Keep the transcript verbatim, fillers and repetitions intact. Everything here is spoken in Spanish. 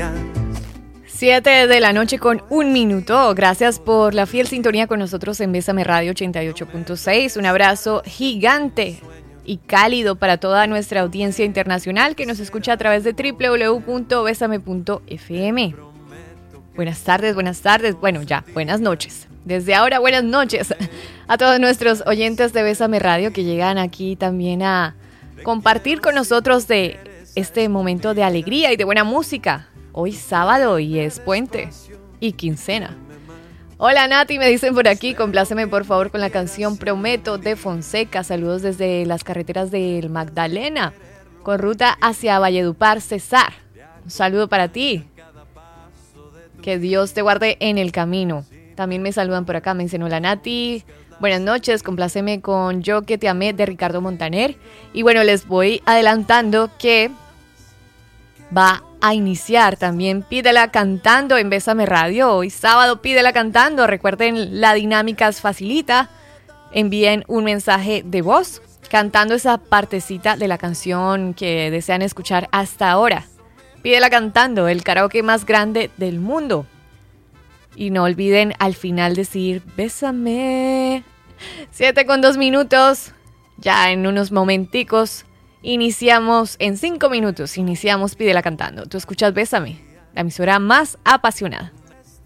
días. Siete de la noche con un minuto. Gracias por la fiel sintonía con nosotros en Bésame Radio ochenta y ocho punto seis. Un abrazo gigante y cálido para toda nuestra audiencia internacional que nos escucha a través de doble u doble u doble u punto besame punto efe eme. Buenas tardes, buenas tardes. Bueno, ya, buenas noches. Desde ahora, buenas noches a todos nuestros oyentes de Bésame Radio que llegan aquí también a compartir con nosotros de este momento de alegría y de buena música. Hoy sábado y es puente y quincena. Hola Nati, me dicen por aquí, compláceme por favor con la canción Prometo de Fonseca. Saludos desde las carreteras del Magdalena, con ruta hacia Valledupar, Cesar. Un saludo para ti. Que Dios te guarde en el camino. También me saludan por acá, me dicen hola Nati. Buenas noches, compláceme con Yo que te amé de Ricardo Montaner. Y bueno, les voy adelantando que va a iniciar también Pídela Cantando en Bésame Radio. Hoy sábado Pídela Cantando. Recuerden, la dinámica es facilita. Envíen un mensaje de voz cantando esa partecita de la canción que desean escuchar hasta ahora. Pídela Cantando, el karaoke más grande del mundo. Y no olviden al final decir Bésame. Siete con dos minutos. Ya en unos momenticos iniciamos, en cinco minutos, iniciamos Pídela Cantando. Tú escuchas Bésame, la emisora más apasionada.